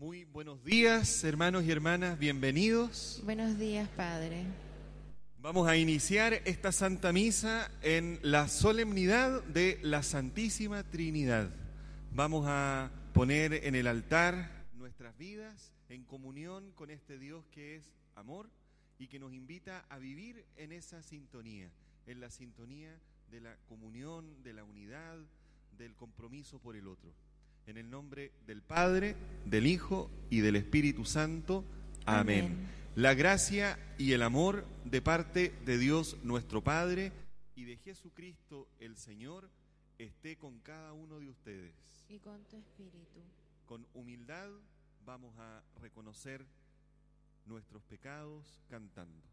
Muy buenos días, hermanos y hermanas, bienvenidos. Buenos días, Padre. Vamos a iniciar esta Santa Misa en la solemnidad de la Santísima Trinidad. Vamos a poner en el altar nuestras vidas en comunión con este Dios que es amor y que nos invita a vivir en esa sintonía, en la sintonía de la comunión, de la unidad, del compromiso por el otro. En el nombre del Padre, del Hijo y del Espíritu Santo. Amén. Amén. La gracia y el amor de parte de Dios nuestro Padre y de Jesucristo el Señor esté con cada uno de ustedes. Y con tu espíritu. Con humildad vamos a reconocer nuestros pecados cantando.